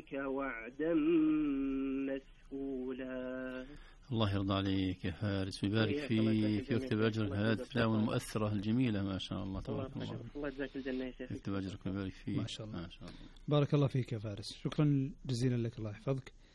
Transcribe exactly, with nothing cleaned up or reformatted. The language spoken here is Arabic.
ذلك وعدا مسئولا. الله يرضى عليك يا فارس ويبارك فيك في يكتب أجرك هذه التلاوة المؤثرة الجميلة ما شاء الله تبارك الله. الله يجزاك الجنة يا شيخ. يكتب أجرك ويبارك فيك ما شاء الله. ما شاء الله. بارك الله فيك يا فارس، شكرا جزيلا لك، الله يحفظك.